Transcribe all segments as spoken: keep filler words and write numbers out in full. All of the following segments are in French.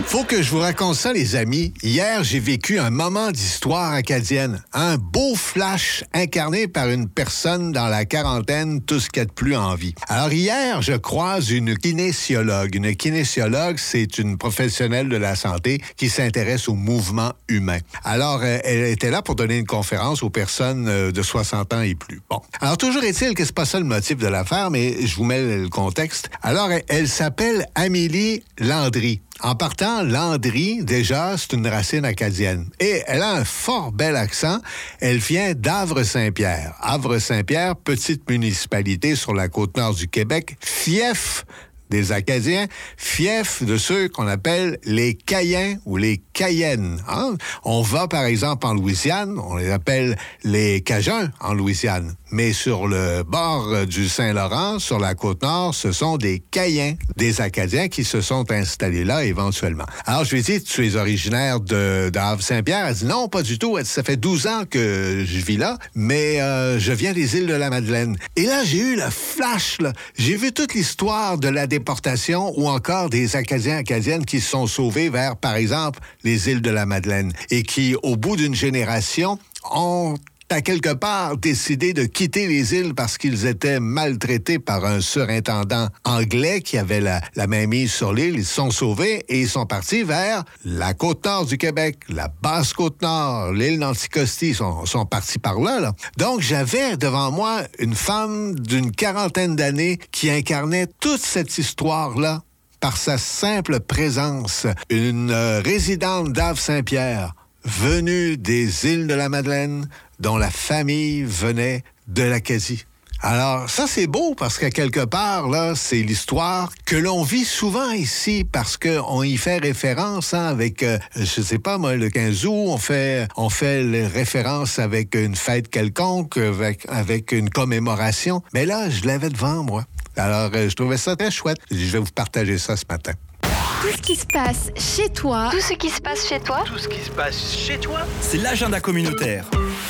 Faut que je vous raconte ça, les amis. Hier, j'ai vécu un moment d'histoire acadienne. Un beau flash incarné par une personne dans la quarantaine, tout ce qu'il y a de plus en vie. Alors hier, je croise une kinésiologue. Une kinésiologue, c'est une professionnelle de la santé qui s'intéresse au mouvement humain. Alors, elle était là pour donner une conférence aux personnes de soixante ans et plus. Bon. Alors, toujours est-il que c'est pas ça le motif de l'affaire, mais je vous mets le contexte. Alors, elle, elle s'appelle Amélie Landry. En partant, Landry, déjà, c'est une racine acadienne. Et elle a un fort bel accent. Elle vient d'Havre-Saint-Pierre. Havre-Saint-Pierre, petite municipalité sur la côte nord du Québec, fief des Acadiens, fief de ceux qu'on appelle les Caïens ou les Cayennes. Hein? On va, par exemple, en Louisiane, on les appelle les Cajuns en Louisiane. Mais sur le bord du Saint-Laurent, sur la côte nord, ce sont des Caïens, des Acadiens qui se sont installés là éventuellement. Alors, je lui ai dit, tu es originaire de, de Havre-Saint-Pierre? Elle dit, non, pas du tout. Elle dit, ça fait douze ans que je vis là, mais euh, je viens des îles de la Madeleine. Et là, j'ai eu le flash, là. J'ai vu toute l'histoire de la déportation ou encore des Acadiens, Acadiennes qui se sont sauvés vers, par exemple, les îles de la Madeleine et qui, au bout d'une génération, ont à quelque part décidé de quitter les îles parce qu'ils étaient maltraités par un surintendant anglais qui avait la, la mainmise sur l'île. Ils se sont sauvés et ils sont partis vers la côte nord du Québec, la basse côte nord, l'île d'Anticosti. Ils sont, sont partis par là, là. Donc, j'avais devant moi une femme d'une quarantaine d'années qui incarnait toute cette histoire-là par sa simple présence. Une euh, résidente d'Havre-Saint-Pierre, venue des îles de la Madeleine, dont la famille venait de l'Acadie. Alors, ça, c'est beau parce qu'à quelque part, là, c'est l'histoire que l'on vit souvent ici parce qu'on y fait référence hein, avec, euh, je sais pas moi, le quinze août, on fait, on fait les références avec une fête quelconque, avec, avec une commémoration. Mais là, je l'avais devant moi. Alors, euh, je trouvais ça très chouette. Je vais vous partager ça ce matin. Tout ce qui se passe chez toi. Tout ce qui se passe chez toi. Tout ce qui se passe chez toi. C'est l'agenda communautaire.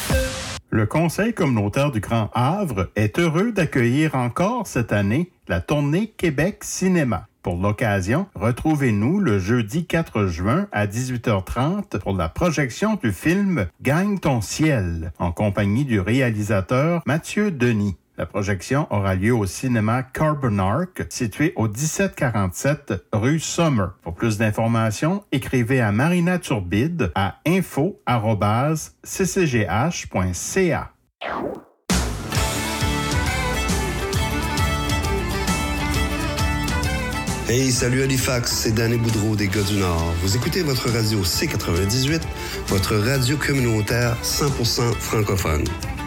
Le Conseil communautaire du Grand Havre est heureux d'accueillir encore cette année la tournée Québec Cinéma. Pour l'occasion, retrouvez-nous le jeudi quatre juin à dix-huit heures trente pour la projection du film Gagne ton ciel, en compagnie du réalisateur Mathieu Denis. La projection aura lieu au cinéma Carbonark, situé au dix-sept quarante-sept rue Summer. Pour plus d'informations, écrivez à Marina Turbide à info arobase c c g h point c a. Hey, salut Halifax, c'est Danny Boudreau des Gars du Nord. Vous écoutez votre radio C quatre-vingt-dix-huit, votre radio communautaire cent pour cent francophone.